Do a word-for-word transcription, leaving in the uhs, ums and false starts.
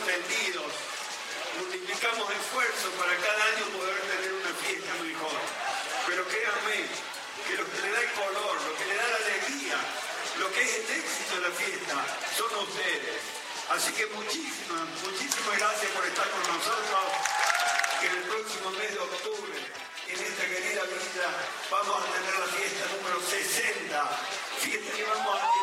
tendidos, multiplicamos esfuerzos para cada año poder tener una fiesta mejor. Pero créanme, que lo que le da el color, lo que le da la alegría, lo que es el éxito de la fiesta, son ustedes. Así que muchísimas, muchísimas gracias por estar con nosotros. Que en el próximo mes de octubre, en esta querida villa, vamos a tener la fiesta número sesenta. Fiesta que vamos a